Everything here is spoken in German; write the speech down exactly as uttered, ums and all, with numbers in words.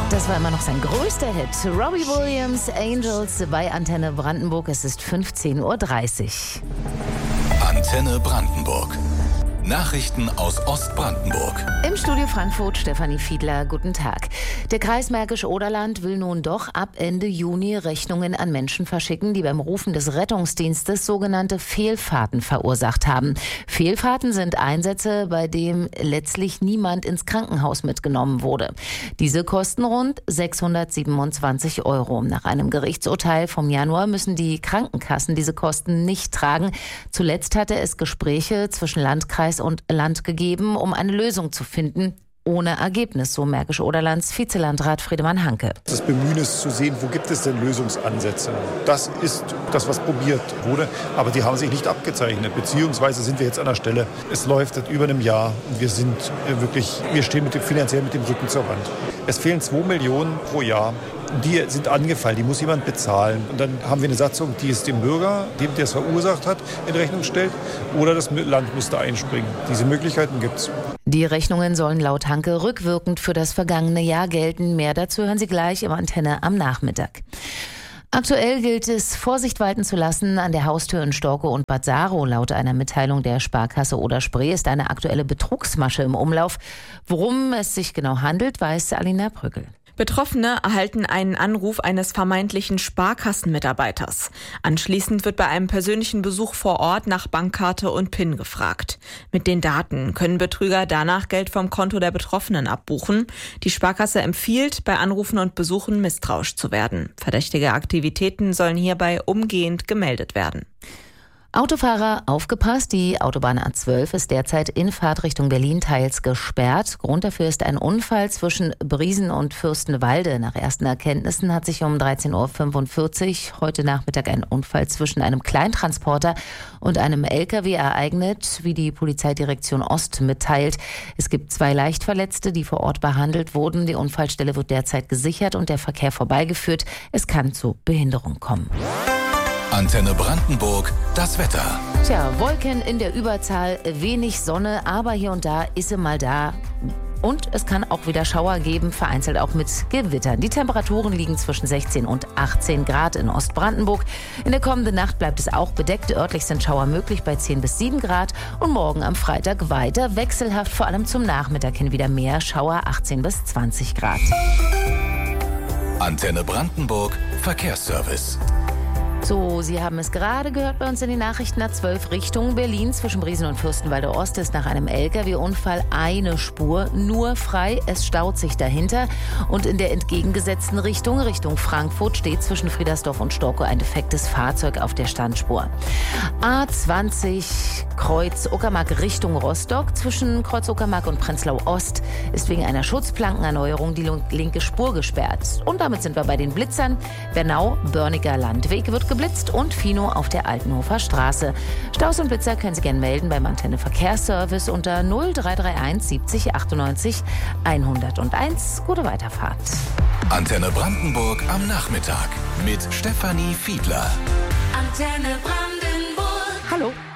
Das war immer noch sein größter Hit. Robbie Williams, Angels bei Antenne Brandenburg. Es ist fünfzehn Uhr dreißig. Antenne Brandenburg. Nachrichten aus Ostbrandenburg. Im Studio Frankfurt Stefanie Fiedler, guten Tag. Der Kreis Märkisch-Oderland will nun doch ab Ende Juni Rechnungen an Menschen verschicken, die beim Rufen des Rettungsdienstes sogenannte Fehlfahrten verursacht haben. Fehlfahrten sind Einsätze, bei denen letztlich niemand ins Krankenhaus mitgenommen wurde. Diese kosten rund sechshundertsiebenundzwanzig Euro. Nach einem Gerichtsurteil vom Januar müssen die Krankenkassen diese Kosten nicht tragen. Zuletzt hatte es Gespräche zwischen Landkreis und Land gegeben, um eine Lösung zu finden. Ohne Ergebnis, so Märkisch-Oderlands Vizelandrat Friedemann Hanke. Das Bemühen ist zu sehen, wo gibt es denn Lösungsansätze. Das ist das, was probiert wurde, aber die haben sich nicht abgezeichnet. Beziehungsweise sind wir jetzt an der Stelle, es läuft seit über einem Jahr und wir sind wirklich, wir stehen mit dem, finanziell mit dem Rücken zur Wand. Es fehlen zwei Millionen pro Jahr. Die sind angefallen, die muss jemand bezahlen. Und dann haben wir eine Satzung, die es dem Bürger, dem der es verursacht hat, in Rechnung stellt. Oder das Land müsste einspringen. Diese Möglichkeiten gibt es. Die Rechnungen sollen laut Hanke rückwirkend für das vergangene Jahr gelten. Mehr dazu hören Sie gleich im Antenne am Nachmittag. Aktuell gilt es, Vorsicht walten zu lassen an der Haustür in Storkow und Bad Saarow. Laut einer Mitteilung der Sparkasse Oder-Spree ist eine aktuelle Betrugsmasche im Umlauf. Worum es sich genau handelt, weiß Alina Brückel. Betroffene erhalten einen Anruf eines vermeintlichen Sparkassenmitarbeiters. Anschließend wird bei einem persönlichen Besuch vor Ort nach Bankkarte und PIN gefragt. Mit den Daten können Betrüger danach Geld vom Konto der Betroffenen abbuchen. Die Sparkasse empfiehlt, bei Anrufen und Besuchen misstrauisch zu werden. Verdächtige Aktivitäten sollen hierbei umgehend gemeldet werden. Autofahrer, aufgepasst, die Autobahn A zwölf ist derzeit in Fahrtrichtung Berlin teils gesperrt. Grund dafür ist ein Unfall zwischen Briesen und Fürstenwalde. Nach ersten Erkenntnissen hat sich um dreizehn Uhr fünfundvierzig heute Nachmittag ein Unfall zwischen einem Kleintransporter und einem L K W ereignet, wie die Polizeidirektion Ost mitteilt. Es gibt zwei Leichtverletzte, die vor Ort behandelt wurden. Die Unfallstelle wird derzeit gesichert und der Verkehr vorbeigeführt. Es kann zu Behinderung kommen. Antenne Brandenburg, das Wetter. Tja, Wolken in der Überzahl, wenig Sonne, aber hier und da ist sie mal da. Und es kann auch wieder Schauer geben, vereinzelt auch mit Gewittern. Die Temperaturen liegen zwischen sechzehn und achtzehn Grad in Ostbrandenburg. In der kommenden Nacht bleibt es auch bedeckt. Örtlich sind Schauer möglich bei zehn bis sieben Grad. Und morgen am Freitag weiter wechselhaft, vor allem zum Nachmittag hin wieder mehr Schauer, achtzehn bis zwanzig Grad. Antenne Brandenburg, Verkehrsservice. So, Sie haben es gerade gehört bei uns in den Nachrichten. A zwölf Richtung Berlin zwischen Briesen und Fürstenwalde Ost ist nach einem L K W-Unfall eine Spur nur frei. Es staut sich dahinter. Und in der entgegengesetzten Richtung, Richtung Frankfurt, steht zwischen Friedersdorf und Storkow ein defektes Fahrzeug auf der Standspur. A zwanzig Kreuz Uckermark Richtung Rostock. Zwischen Kreuz Uckermark und Prenzlau Ost ist wegen einer Schutzplankenerneuerung die linke Spur gesperrt. Und damit sind wir bei den Blitzern. Bernau-Börniger Landweg wird geblitzt und Fino auf der Altenhofer Straße. Staus und Blitzer können Sie gerne melden beim Antenne Verkehrsservice unter null drei drei eins siebzig achtundneunzig hunderteins. Gute Weiterfahrt. Antenne Brandenburg am Nachmittag mit Stefanie Fiedler. Antenne Brandenburg. Hallo.